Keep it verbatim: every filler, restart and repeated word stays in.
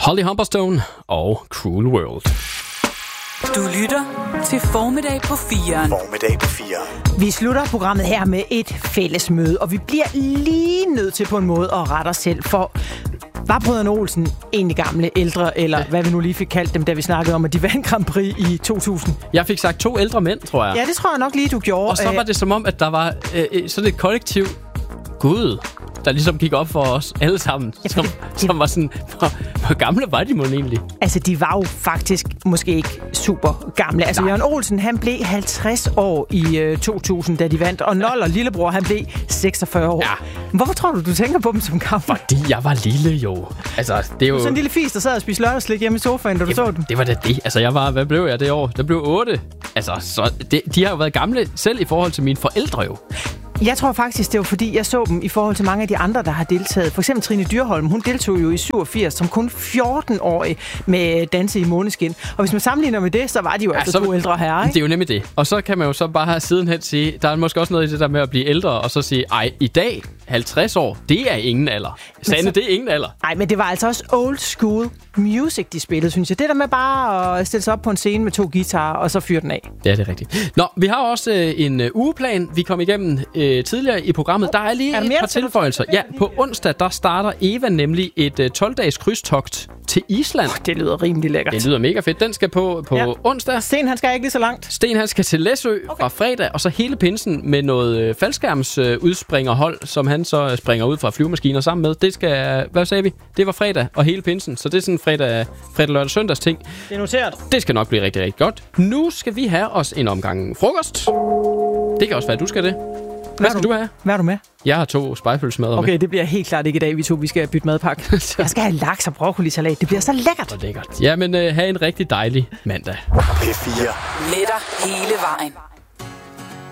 Holly Humberstone og Cruel World. Du lytter til Formiddag på firen. Formiddag på firen. Vi slutter programmet her med et fællesmøde, og vi bliver lige nødt til på en måde at rette os selv, for var brødrene Olsen egentlig gamle, ældre, eller ja. hvad vi nu lige fik kaldt dem, da vi snakkede om, at de vandt Grand Prix i to tusind? Jeg fik sagt to ældre mænd, tror jeg. Ja, det tror jeg nok lige, du gjorde. Og så var det som om, at der var øh, sådan et kollektiv Gud, der ligesom gik op for os alle sammen, ja, som, det, som var sådan, hvor, hvor gamle var de mon egentlig? Altså, de var jo faktisk måske ikke super gamle. Altså, Jørgen Olsen, han blev halvtreds år i øh, to tusind, da de vandt, og Noller, lillebror, han blev seksogfyrre år. Ja. Hvorfor tror du, du tænker på dem som gamle? Fordi jeg var lille, jo. Altså, det er jo... Du er sådan en lille fis, der sad og spiste lørdagslik hjemme i sofaen, da du det så var, dem. Det var da det. Altså, jeg var... Hvad blev jeg det år? Der blev otte. Altså, så det, de har jo været gamle selv i forhold til mine forældre, jo. Jeg tror faktisk, det var fordi, jeg så dem i forhold til mange af de andre, der har deltaget. For eksempel Trine Dyrholm, hun deltog jo i syvogfirs som kun fjorten-årig med Danse i Måneskin. Og hvis man sammenligner med det, så var de jo ja, altså to ældre herrer, ikke? Det er jo nemlig det. Og så kan man jo så bare sidenhen sige, der er måske også noget i det der med at blive ældre, og så sige, ej, i dag, halvtreds år, det er ingen alder. Sande, det er ingen alder. Nej, men det var altså også old school music, de spillede, synes jeg. Det der med bare at stille sig op på en scene med to guitarer, og så fyre den af. Ja, det er rigtigt. Nå, vi har også øh, en øh, ugeplan, vi kom igennem øh, tidligere i programmet. Der er lige er et par tilføjelser. Ja, på onsdag, der starter Eva nemlig et øh, tolv-dages krydstogt til Island. Oh, det lyder rimelig lækkert. Det lyder mega fedt. Den skal på, på ja. onsdag. Sten, han skal ikke lige så langt. Sten, han skal til Læsø okay. fra fredag, og så hele pinsen med noget øh, faldskærmsudspringerhold, øh, som han så springer ud fra flyvemaskiner sammen med. Det skal, hvad sagde vi? Det var fredag og hele pinsen, så det er sådan fredag, fredag lørdag, søndags ting. Det er noteret. Det skal nok blive rigtig, rigtig godt. Nu skal vi have os en omgang frokost. Det kan også være, at du skal det. Hvad skal du, du have? Hvad er du med? Jeg har to spejepølsemad Okay, med. Det bliver helt klart ikke i dag, vi to vi skal bytte madpakke. Jeg skal have laks og broccolisalat. Det bliver så lækkert. Så lækkert. Ja, men uh, have en rigtig dejlig mandag. P fire. Med dig hele vejen.